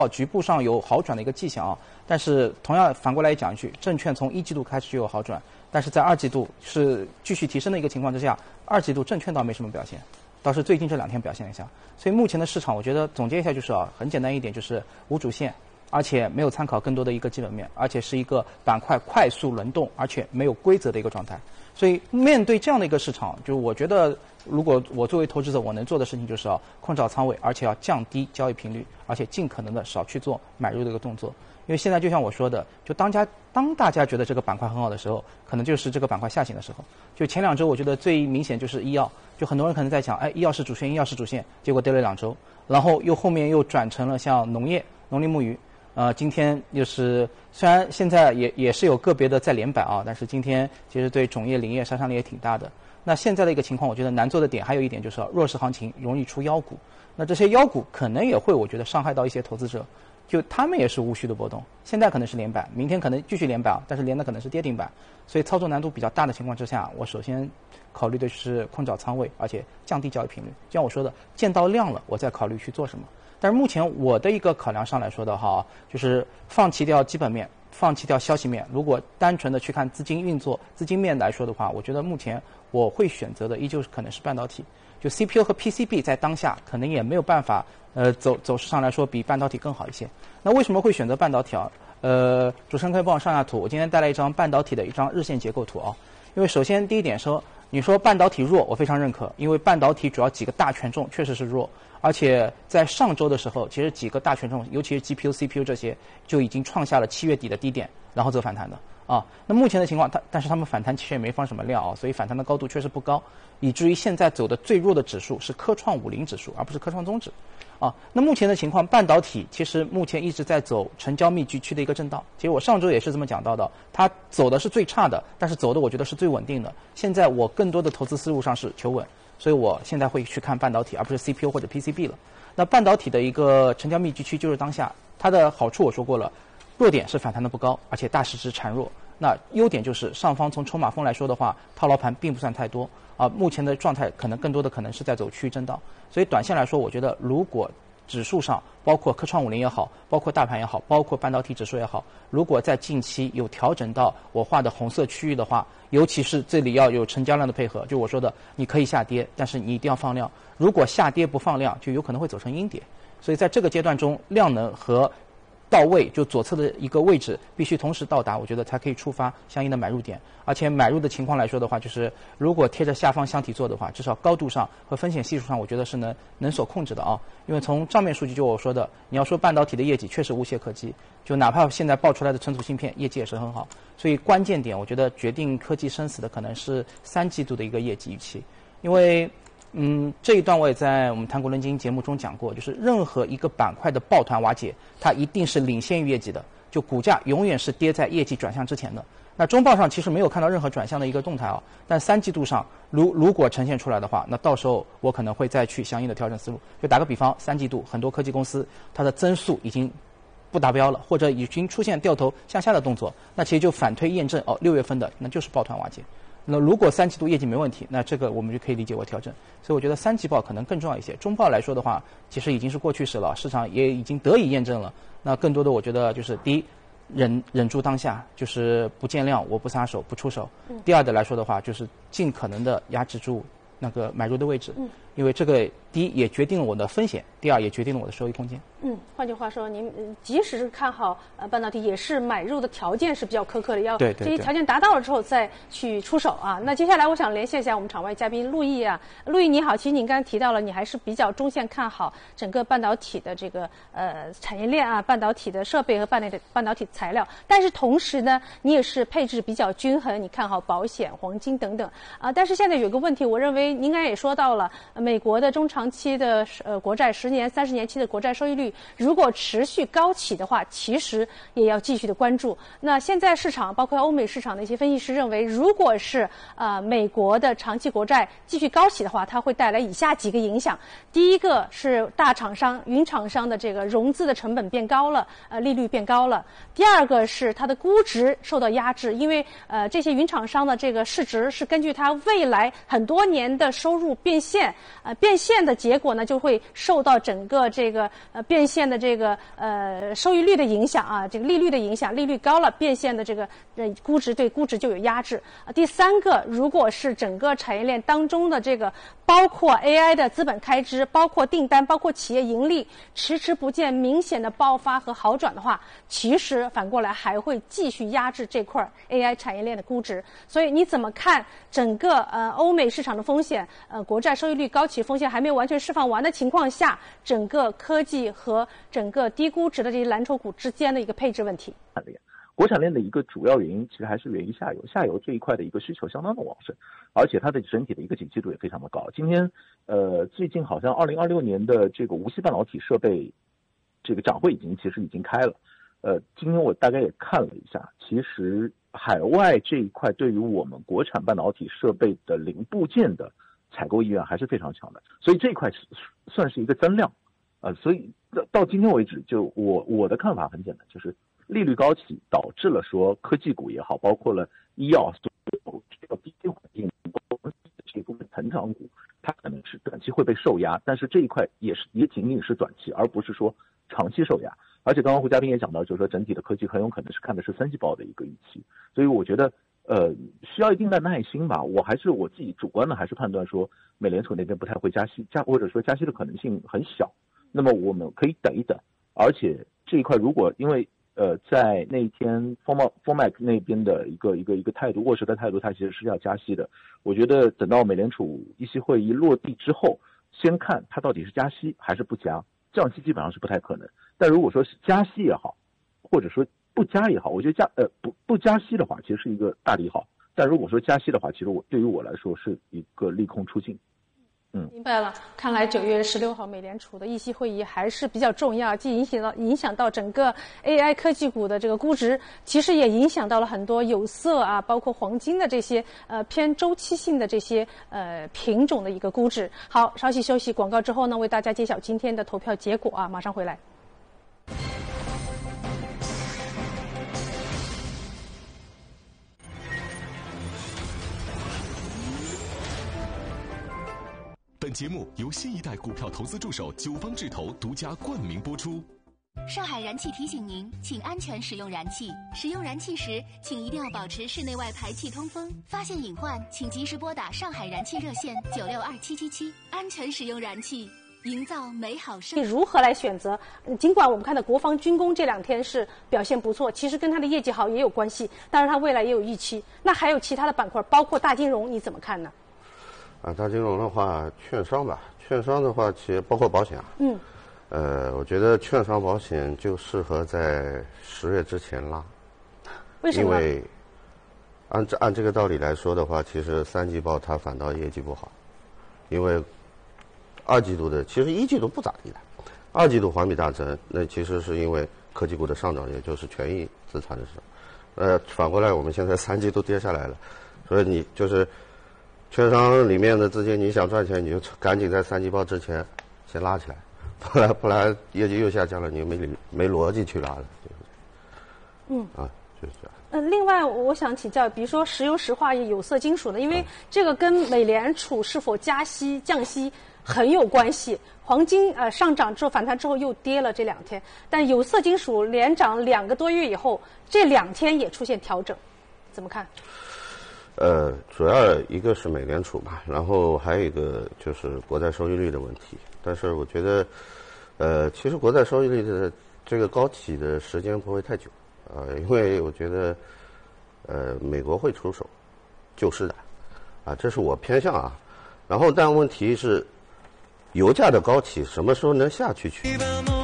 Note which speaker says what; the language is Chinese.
Speaker 1: 局部上有好转的一个迹象啊，但是同样反过来讲一句，证券从1季度开始就有好转，但是在2季度是继续提升的一个情况之下，2季度证券倒没什么表现，倒是最近这2天表现了一下。所以目前的市场，我觉得总结一下就是很简单一点，就是无主线，而且没有参考更多的一个基本面，而且是一个板块快速轮动，而且没有规则的一个状态。所以面对这样的一个市场，就我觉得，如果我作为投资者，我能做的事情就是控制好仓位，而且要降低交易频率，而且尽可能的少去做买入的一个动作。因为现在就像我说的，就当大家觉得这个板块很好的时候，可能就是这个板块下行的时候。就前2周，我觉得最明显就是医药，就很多人可能在讲，医药是主线，医药是主线，结果跌了2周，然后后面又转成了像农业、农林牧渔。今天就是虽然现在也是有个别的在连板啊，但是今天其实对种业、林业杀伤力也挺大的。那现在的一个情况，我觉得难做的点还有一点就是弱势行情容易出妖股，那这些妖股可能也会我觉得伤害到一些投资者，就他们也是无序的波动。现在可能是连板，明天可能继续连板，但是连的可能是跌停板，所以操作难度比较大的情况之下，我首先考虑的是控制好仓位，而且降低交易频率。就像我说的，见到量了，我再考虑去做什么。但是目前我的一个考量上来说的话，就是放弃掉基本面，放弃掉消息面。如果单纯的去看资金运作、资金面来说的话，我觉得目前我会选择的依旧是可能是半导体。就 CPU 和 PCB 在当下可能也没有办法，走势上来说比半导体更好一些。那为什么会选择半导体啊？主持人可以帮我上下图。我今天带来一张半导体的一张日线结构图啊。因为首先第一点说，你说半导体弱，我非常认可，因为半导体主要几个大权重确实是弱。而且在上周的时候，其实几个大权重，尤其是 GPU、CPU 这些，就已经创下了7月底的低点，然后走反弹的啊。那目前的情况，但是他们反弹其实也没放什么量啊，所以反弹的高度确实不高，以至于现在走的最弱的指数是科创50指数，而不是科创综指啊。那目前的情况，半导体其实目前一直在走成交密集区的一个震荡。其实我上周也是这么讲到的，它走的是最差的，但是走的我觉得是最稳定的。现在我更多的投资思路上是求稳。所以我现在会去看半导体，而不是 CPU 或者 PCB 了。那半导体的一个成交密集区就是当下，它的好处我说过了，弱点是反弹的不高，而且大市值孱弱。那优点就是上方从筹码峰来说的话，套牢盘并不算太多啊。目前的状态可能更多的可能是在走区域震荡。所以短线来说，我觉得如果指数上，包括科创50也好，包括大盘也好，包括半导体指数也好，如果在近期有调整到我画的红色区域的话，尤其是这里要有成交量的配合，就我说的，你可以下跌，但是你一定要放量。如果下跌不放量，就有可能会走成阴跌。所以在这个阶段中，量能和到位，就左侧的一个位置必须同时到达，我觉得才可以触发相应的买入点。而且买入的情况来说的话，就是如果贴着下方箱体做的话，至少高度上和风险系数上，我觉得是能所控制的啊。因为从账面数据，就我说的，你要说半导体的业绩确实无懈可击，就哪怕现在爆出来的存储芯片业绩也是很好。所以关键点，我觉得决定科技生死的可能是3季度的一个业绩预期。因为这一段我也在我们谈股论金节目中讲过，就是任何一个板块的抱团瓦解，它一定是领先于业绩的，就股价永远是跌在业绩转向之前的。那中报上其实没有看到任何转向的一个动态啊，但3季度上如果呈现出来的话，那到时候我可能会再去相应的调整思路。就打个比方，3季度很多科技公司它的增速已经不达标了，或者已经出现掉头向下的动作，那其实就反推验证6月份的那就是抱团瓦解。那如果3季度业绩没问题，那这个我们就可以理解为调整。所以我觉得3季报可能更重要一些。中报来说的话，其实已经是过去式了，市场也已经得以验证了。那更多的我觉得就是第一，忍住当下，就是不见量我不撒手不出手。第二的来说的话，就是尽可能的压制住那个买入的位置。因为这个第一也决定了我的风险，第二也决定了我的收益空间。
Speaker 2: 换句话说，您即使是看好半导体，也是买入的条件是比较苛刻的，要
Speaker 1: 这
Speaker 2: 些条件达到了之后再去出手啊。那接下来我想连线一下我们场外嘉宾陆毅啊，陆毅你好，其实您刚才提到了你还是比较中线看好整个半导体的这个产业链啊，半导体的设备和半导体材料，但是同时呢，你也是配置比较均衡，你看好保险、黄金等等啊。但是现在有个问题，我认为您刚才也说到了，美国的中长期的国债10年、30年期的国债收益率如果持续高企的话，其实也要继续的关注。那现在市场包括欧美市场的一些分析师认为，如果是美国的长期国债继续高企的话，它会带来以下几个影响。第一个是大厂商、云厂商的这个融资的成本变高了，利率变高了。第二个是它的估值受到压制，因为这些云厂商的这个市值是根据它未来很多年的收入变现变现的结果呢，就会受到整个这个变现的这个收益率的影响啊，这个利率的影响，利率高了，变现的这个估值对估值就有压制。第三个，如果是整个产业链当中的这个包括 AI 的资本开支，包括订单，包括企业盈利迟迟不见明显的爆发和好转的话，其实反过来还会继续压制这块 AI 产业链的估值。所以你怎么看整个欧美市场的风险？国债收益率高企，风险还没有完全释放完的情况下，整个科技和整个低估值的这些蓝筹股之间的一个配置问题。
Speaker 3: 国产链的一个主要原因其实还是源于下游，下游这一块的一个需求相当的旺盛，而且它的整体的一个景气度也非常的高。今天最近好像2026年的这个无锡半导体设备这个展会其实已经开了。今天我大概也看了一下，其实海外这一块对于我们国产半导体设备的零部件的采购意愿还是非常强的，所以这一块算是一个增量。所以到今天为止，就我的看法很简单，就是利率高企导致了说科技股也好，包括了医药所有这个低息环境这部分成长股，它可能是短期会被受压，但是这一块也仅仅是短期，而不是说长期受压。而且刚刚胡嘉宾也讲到，就是说整体的科技很有可能是看的是三季报的一个预期，所以我觉得需要一定的耐心吧。我自己主观的还是判断说，美联储那边不太会加息，或者说加息的可能性很小。那么我们可以等一等，而且这一块如果因为在那一天 FOMC 那边的一个态度，沃什的态度，它其实是要加息的。我觉得等到美联储议息会议落地之后，先看它到底是加息还是不加，降息基本上是不太可能。但如果说是加息也好，或者说不加也好，我觉得不加息的话，其实是一个大利好。但如果说加息的话，其实对于我来说是一个利空出尽。
Speaker 2: 明白了。看来9月16号美联储的议息会议还是比较重要，既影响到整个 AI 科技股的这个估值，其实也影响到了很多有色啊，包括黄金的这些偏周期性的这些品种的一个估值。好，稍息休息，广告之后呢，为大家揭晓今天的投票结果啊，马上回来。
Speaker 4: 本节目由新一代股票投资助手九方智投独家冠名播出。
Speaker 5: 上海燃气提醒您，请安全使用燃气。使用燃气时，请一定要保持室内外排气通风。发现隐患，请及时拨打上海燃气热线962777。安全使用燃气，营造美好生活。
Speaker 2: 如何来选择？尽管我们看到国防军工这2天是表现不错，其实跟它的业绩好也有关系，当然它未来也有预期。那还有其他的板块，包括大金融，你怎么看呢？
Speaker 6: 大金融的话，券商吧，券商的话，其实包括保险啊。我觉得券商保险就适合在10月之前拉。
Speaker 2: 为什么？
Speaker 6: 因为按这个道理来说的话，其实3季报它反倒业绩不好，因为2季度的其实1季度不咋地的，2季度环比大增，那其实是因为科技股的上涨，也就是权益资产的上。反过来我们现在3季度跌下来了，所以你就是券商里面的资金，你想赚钱，你就赶紧在3季报之前先拉起来，不然业绩又下降了，你没逻辑去拉了，就是这样。
Speaker 2: 另外我想请教，比如说石油石化业、有色金属的，因为这个跟美联储是否加息降息很有关系。黄金上涨之后反弹之后又跌了这2天，但有色金属连涨2个多月以后，这2天也出现调整，怎么看？
Speaker 6: 主要一个是美联储吧，然后还有一个就是国债收益率的问题。但是我觉得，其实国债收益率的这个高企的时间不会太久，因为我觉得，美国会出手救市的，这是我偏向啊。然后但问题是，油价的高企什么时候能下去？